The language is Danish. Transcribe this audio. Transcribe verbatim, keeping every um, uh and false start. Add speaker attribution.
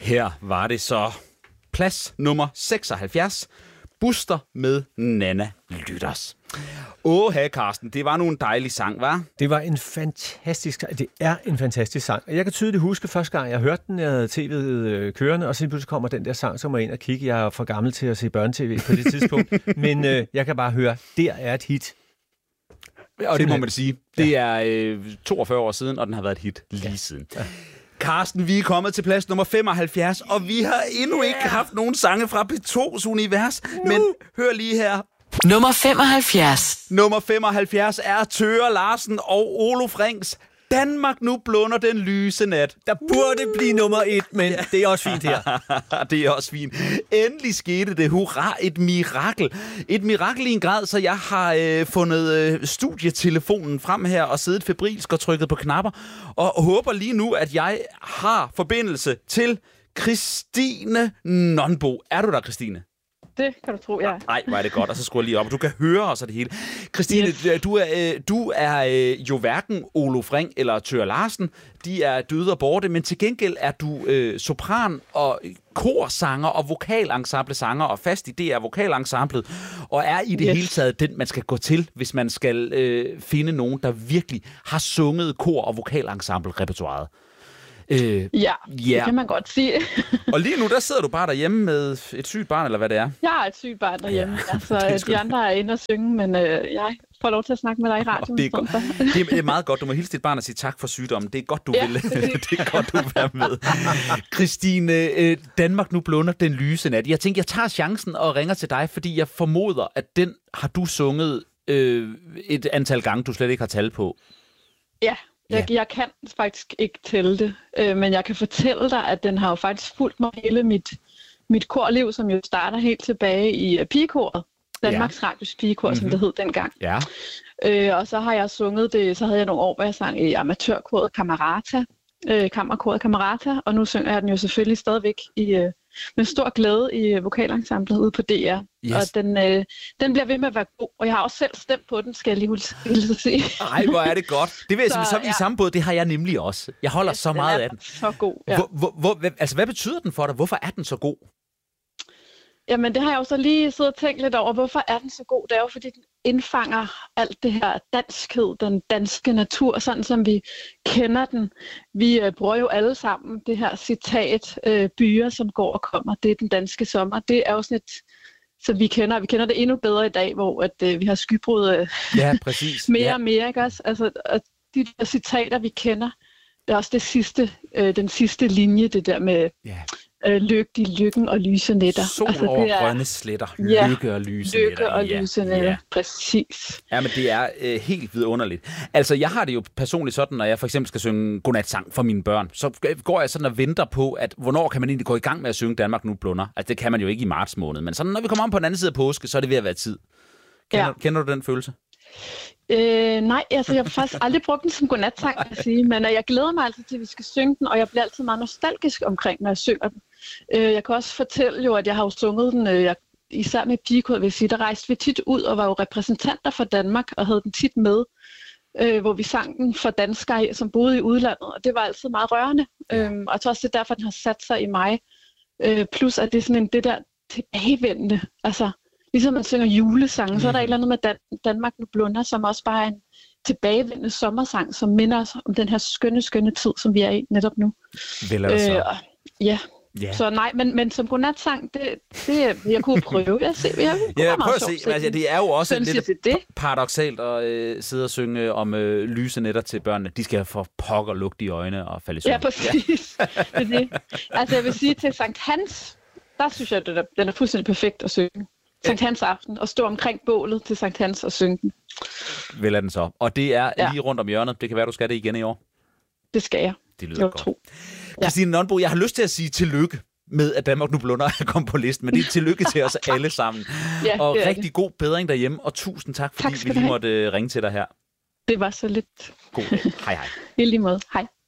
Speaker 1: Her var det så plads nummer seksoghalvfjerds. Buster med Nanna Lytters. Åh, hey Carsten, det var nu en dejlig sang, hva'?
Speaker 2: Det var en fantastisk sang. Det er en fantastisk sang. Jeg kan tydeligt huske første gang, jeg hørte den, jeg havde tv'et kørende, og så pludselig kommer den der sang, så må jeg ind og kigge. Jeg er for gammel til at se børne-tv på det tidspunkt, men øh, jeg kan bare høre, der er et hit.
Speaker 1: Og det må man sige. Det er øh, toogfyrre år siden, og den har været et hit lige siden. Ja. Carsten, vi er kommet til plads nummer femoghalvfjerds, og vi har endnu yeah. ikke haft nogen sange fra P to's univers, nu. Men hør lige her.
Speaker 3: Nummer femoghalvfjerds.
Speaker 1: Nummer femoghalvfjerds er Thøger Larsen og Oluf Rings. Danmark nu blunder den lyse nat.
Speaker 2: Der burde blive nummer et, men ja. Det er også fint her.
Speaker 1: Det er også fint. Endelig skete det. Hurra, et mirakel. Et mirakel i en grad, så jeg har øh, fundet øh, studietelefonen frem her og siddet febrilsk og trykket på knapper. Og håber lige nu, at jeg har forbindelse til Christine Nonbo. Er du der, Christine?
Speaker 4: Det kan du tro, ja.
Speaker 1: Nej, hvor er det godt, og så skruer jeg lige op, og du kan høre os og det hele. Christine, yes. du er, du er jo hverken Oluf Ring eller Thøger Larsen. De er døde og borte, men til gengæld er du øh, sopran og korsanger og vokalensemblesanger og fast i det er vokalensemblet, og er i det yes. hele taget den, man skal gå til, hvis man skal øh, finde nogen, der virkelig har sunget kor- og vokalensemble-repertoiret.
Speaker 4: Øh, ja, yeah, det kan man godt sige.
Speaker 1: Og lige nu, der sidder du bare derhjemme med et sygt barn, eller hvad det er?
Speaker 4: Jeg har et sygt barn derhjemme, ja, altså de andre er inde og synge, men øh, jeg får lov til at snakke med dig i radioen.
Speaker 1: Det er, go- det er meget godt. Du må hilse dit barn og sige tak for sygdommen. Det er godt, du ja, vil. Det er, det er godt, du vil være med. Christine, Danmark nu blunder den lyse nat. Jeg tænker, jeg tager chancen og ringer til dig, fordi jeg formoder, at den har du sunget øh, et antal gange, du slet ikke har tal på.
Speaker 4: Ja. Jeg, jeg kan faktisk ikke tælle det, øh, men jeg kan fortælle dig, at den har jo faktisk fulgt mig hele mit, mit korliv, som jo starter helt tilbage i uh, pigekoret. Danmarks ja. Radios pigekor, mm-hmm. som det hed dengang.
Speaker 1: Ja.
Speaker 4: Øh, og så har jeg sunget det, så havde jeg nogle år, hvor jeg sang i amatørkoret Camerata, øh, kammerkoret Camerata, og nu synger jeg den jo selvfølgelig stadigvæk i, øh, med stor glæde i øh, vokalensemblet ude på D R. Yes. Og den, øh, den bliver ved med at være god, og jeg har også selv stemt på den, skal jeg lige hilse at sige.
Speaker 1: Ej, hvor er det godt. Det vil jeg sige, så er vi i samme båd, det har jeg nemlig også. Jeg holder ja, så meget af den.
Speaker 4: Så god, ja.
Speaker 1: Hvor, hvor, hvor, altså, hvad betyder den for dig? Hvorfor er den så god?
Speaker 4: Jamen, det har jeg jo så lige siddet og tænkt lidt over. Hvorfor er den så god? Det er jo, fordi den indfanger alt det her danskhed, den danske natur, sådan som vi kender den. Vi øh, bruger jo alle sammen det her citat, øh, byer, som går og kommer. Det er den danske sommer. Det er jo sådan et, så vi kender, vi kender det endnu bedre i dag, hvor at, øh, vi har skybrud øh,
Speaker 1: ja, præcis.
Speaker 4: mere
Speaker 1: ja.
Speaker 4: og mere. Ikke også? Altså, og de der citater, vi kender, det er også det sidste, øh, den sidste linje, det der med... Yeah. Øh, lykke i lykken og lyse nætter.
Speaker 1: Sol altså, over er... grønne sletter. Ja, lykke og lyse
Speaker 4: lykke
Speaker 1: nætter.
Speaker 4: og lyse nætter, ja. Præcis.
Speaker 1: Ja, men det er øh, helt vidunderligt. Altså, jeg har det jo personligt sådan, når jeg for eksempel skal synge godnatsang for mine børn, så går jeg sådan og venter på, at hvornår kan man egentlig gå i gang med at synge Danmark nu blunder. Altså, det kan man jo ikke i marts måned, men sådan, når vi kommer om på den anden side af påske, så er det ved at være tid. Kender, ja. kender du den følelse?
Speaker 4: Øh, nej, altså jeg har faktisk aldrig brugt den som godnatsang, kan jeg sige, men jeg glæder mig altid til, at vi skal synge den, og jeg bliver altid meget nostalgisk omkring, når jeg synger den. Øh, jeg kan også fortælle jo, at jeg har jo sunget den, øh, jeg, især med pigekoret, vil jeg sige, der rejste vi tit ud og var jo repræsentanter for Danmark, og havde den tit med, øh, hvor vi sang den for danskere, som boede i udlandet, og det var altid meget rørende. Øh, og jeg tror også, det er derfor, den har sat sig i mig. Øh, plus at det er sådan en, det der tilbagevendende, altså ligesom man synger julesange, mm. så er der et eller andet med Dan- Danmark nu blunder, som også bare er en tilbagevendende sommersang, som minder os om den her skønne, skønne tid, som vi er i netop nu.
Speaker 1: Vel er det så. Øh,
Speaker 4: ja. Yeah. Så nej, men, men som godnatsang, det, det jeg kunne prøve. Jeg se, jeg,
Speaker 1: ja, prøv at se. Altså, det er jo også lidt det? paradoksalt at øh, sidde og synge om øh, lyse nætter til børnene. De skal få pokker lugt i øjne og falde i søvn.
Speaker 4: Ja, præcis. Ja. Det er det. Altså, jeg vil sige til Sankt Hans, der synes jeg, den er, den er fuldstændig perfekt at synge. Sankt Hans aften, og stå omkring bålet til Sankt Hans og synge den.
Speaker 1: Vel er den så. Og det er ja. lige rundt om hjørnet. Det kan være, du skal det igen i år.
Speaker 4: Det skal jeg.
Speaker 1: Det lyder jeg godt. Tro. Ja. Christine Nonbo, jeg har lyst til at sige tillykke med, at Danmark nu blunder er kommet på listen, men det er tillykke til os alle sammen. Ja, og rigtig det. god bedring derhjemme, og tusind tak, fordi tak vi lige måtte ringe til dig her.
Speaker 4: Det var så lidt.
Speaker 1: God dag. Hej hej.
Speaker 4: I lige måde. Hej.